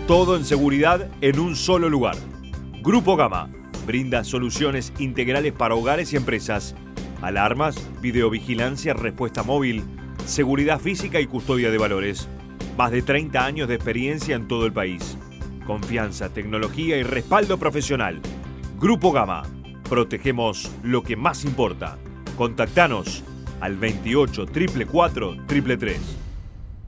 Todo en seguridad en un solo lugar. Grupo Gama brinda soluciones integrales para hogares y empresas. Alarmas, videovigilancia, respuesta móvil, seguridad física y custodia de valores. Más de 30 años de experiencia en todo el país. Confianza, tecnología y respaldo profesional. Grupo Gama. Protegemos lo que más importa. Contactanos al 28 444 333.